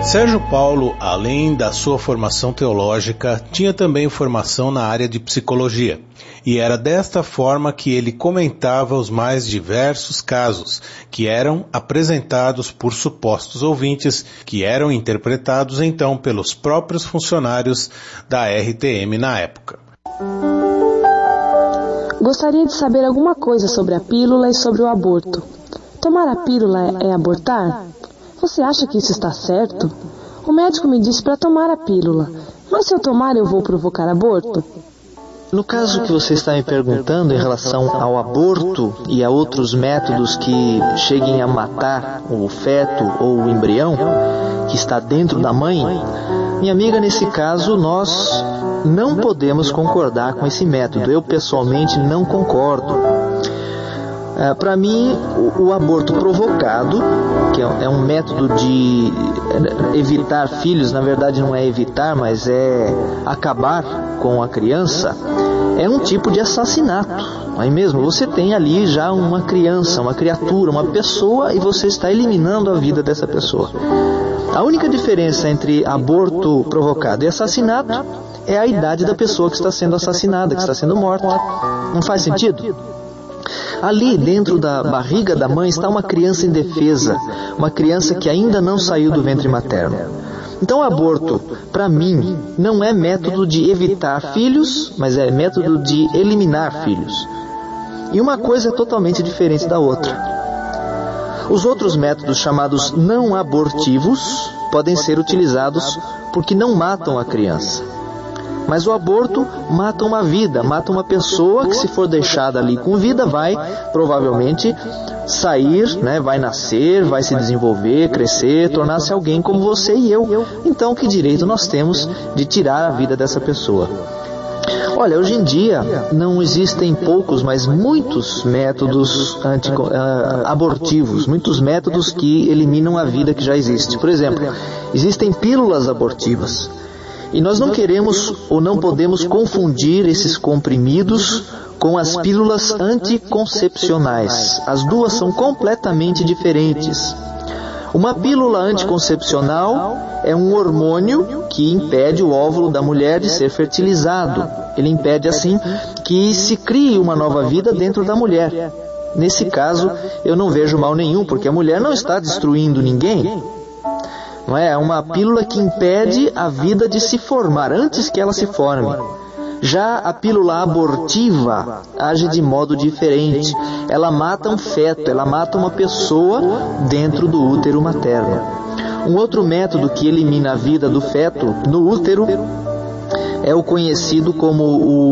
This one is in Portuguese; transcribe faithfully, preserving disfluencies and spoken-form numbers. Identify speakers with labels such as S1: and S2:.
S1: Sérgio Paulo, além da sua formação teológica, tinha também formação na área de psicologia. E era desta forma que ele comentava os mais diversos casos que eram apresentados por supostos ouvintes, que eram interpretados então pelos próprios funcionários da R T M na época.
S2: Gostaria de saber alguma coisa sobre a pílula e sobre o aborto. Tomar a pílula é abortar? Você acha que isso está certo? O médico me disse para tomar a pílula, mas se eu tomar eu vou provocar aborto?
S3: No caso que você está me perguntando em relação ao aborto e a outros métodos que cheguem a matar o feto ou o embrião que está dentro da mãe, minha amiga, nesse caso nós não podemos concordar com esse método. Eu pessoalmente não concordo. É, para mim, o, o aborto provocado, que é, é um método de evitar filhos, na verdade não é evitar, mas é acabar com a criança, é um tipo de assassinato. Aí mesmo, você tem ali já uma criança, uma criatura, uma pessoa, e você está eliminando a vida dessa pessoa. A única diferença entre aborto provocado e assassinato é a idade da pessoa que está sendo assassinada, que está sendo morta. Não faz sentido? Ali dentro da barriga da mãe está uma criança indefesa, uma criança que ainda não saiu do ventre materno. Então o aborto, para mim, não é método de evitar filhos, mas é método de eliminar filhos. E uma coisa é totalmente diferente da outra. Os outros métodos chamados não abortivos podem ser utilizados porque não matam a criança. Mas o aborto mata uma vida, mata uma pessoa que, se for deixada ali com vida, vai provavelmente sair, né, vai nascer, vai se desenvolver, crescer, tornar-se alguém como você e eu. Então, que direito nós temos de tirar a vida dessa pessoa? Olha, hoje em dia não existem poucos, mas muitos métodos anti, uh, abortivos, muitos métodos que eliminam a vida que já existe. Por exemplo, existem pílulas abortivas. E nós não queremos ou não podemos confundir esses comprimidos com as pílulas anticoncepcionais. As duas são completamente diferentes. Uma pílula anticoncepcional é um hormônio que impede o óvulo da mulher de ser fertilizado. Ele impede, assim, que se crie uma nova vida dentro da mulher. Nesse caso, eu não vejo mal nenhum, porque a mulher não está destruindo ninguém. Não é? É uma pílula que impede a vida de se formar, antes que ela se forme. Já a pílula abortiva age de modo diferente. Ela mata um feto, ela mata uma pessoa dentro do útero materno. Um outro método que elimina a vida do feto no útero é o conhecido como o